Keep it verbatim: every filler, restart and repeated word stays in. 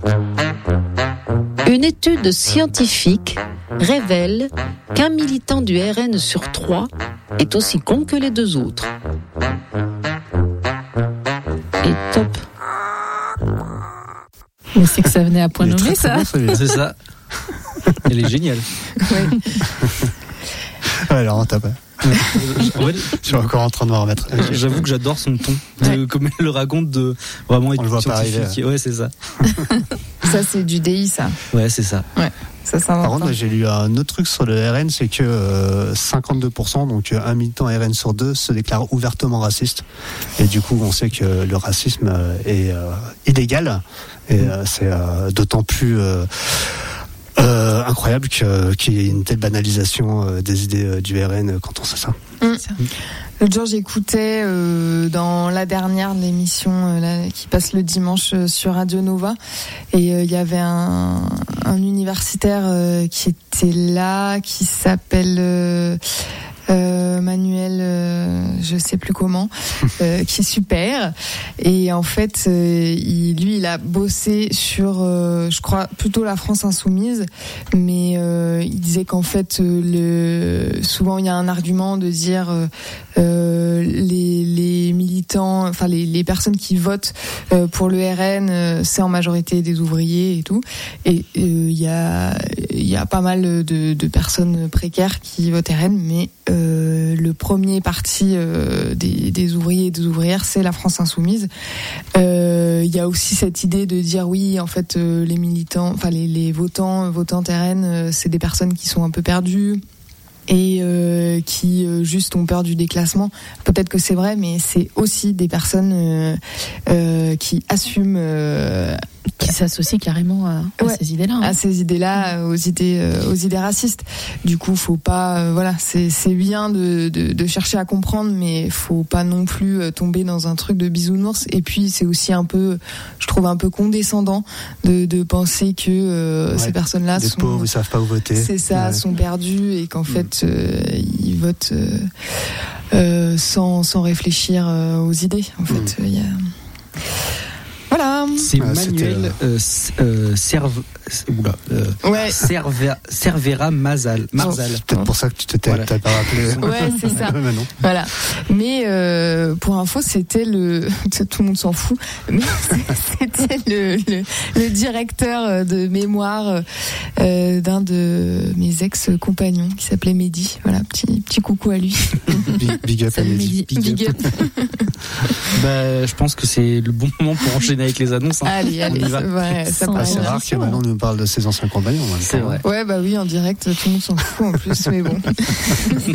Une étude scientifique révèle qu'un militant du R N sur trois est aussi con que les deux autres. Et top. Mais c'est que ça venait à point Il est nommé, très, très ça. bon, celui-là. C'est ça. Elle est géniale. Ouais. Ouais, alors, t'as pas. En fait, Je suis encore en train de me remettre. j'avoue que j'adore son ton, de, comme elle le raconte, de vraiment On le voit pas scientifique. arriver, Ouais, c'est ça. Ça, c'est du D I, ça. Ouais, c'est ça. Ça, ça Par va contre, pas. j'ai lu un autre truc sur le R N, c'est que euh, cinquante-deux pour cent, donc euh, un militant R N sur deux, se déclare ouvertement raciste. Et du coup, on sait que le racisme euh, est euh, illégal. Et euh, c'est euh, d'autant plus euh, euh, incroyable que, qu'il y ait une telle banalisation euh, des idées euh, du R N quand on sait ça. Mmh. L'autre jour, j'écoutais euh, dans la dernière de l'émission euh, là, qui passe le dimanche euh, sur Radio Nova, et il euh, y avait un, un universitaire euh, qui était là, qui s'appelle euh, euh, Manuel, euh, je sais plus comment, euh, qui est super. Et en fait, euh, il, lui, il a bossé sur, euh, je crois, plutôt la France insoumise, mais euh, il disait qu'en fait, euh, le, souvent il y a un argument de dire euh, euh, les, les militants, enfin les, les personnes qui votent euh, pour le R N, euh, c'est en majorité des ouvriers et tout. Et il euh, y a il y a pas mal de, de personnes précaires qui votent R N, mais euh, le premier parti euh, des, des ouvriers et des ouvrières, c'est la France insoumise. Il euh, y a aussi cette idée de dire oui, en fait, euh, les militants, enfin les, les votants, votantes R N, euh, c'est des personnes qui sont un peu perdues et euh, qui euh, juste ont peur du déclassement. Peut-être que c'est vrai, mais c'est aussi des personnes euh, euh, qui assument euh, qui s'associe carrément à, à ouais, ces idées-là. Hein. À ces idées-là, aux idées, euh, aux idées racistes. Du coup, faut pas, euh, voilà, c'est c'est bien de, de de chercher à comprendre, mais faut pas non plus euh, tomber dans un truc de bisounours. Et puis, c'est aussi un peu, je trouve un peu condescendant de de penser que euh, Ouais, ces personnes-là les sont, pauvres, ils savent pas où voter. c'est ça, Ouais. sont perdus et qu'en fait, euh, ils votent euh, euh, sans sans réfléchir euh, aux idées. En fait, il mm. y a voilà. C'est Ah, Manuel euh, euh, Serve, oula, euh, Ouais. Cervera, Cervera Mazal, Marzal. C'est peut-être pour ça que tu t'étais Voilà. t'as pas rappelé. Ouais, c'est ça. Mais non. Voilà. Mais euh, pour info, c'était le tout le monde s'en fout. Mais c'était le, le, le directeur de mémoire euh, d'un de mes ex-compagnons qui s'appelait Mehdi. Voilà, petit petit coucou à lui. Big, big up à Salut, Mehdi. Mehdi. Big up. Bah, je pense que c'est le bon moment pour enchaîner avec les annonces. Hein. Allez, allez, On y va. ouais, ça Sans Ah, paraît c'est bien. rare que maintenant on nous parle de ses anciens compagnons. en même C'est temps. vrai. Ouais, bah oui, en direct, tout le monde s'en fout en plus, mais bon.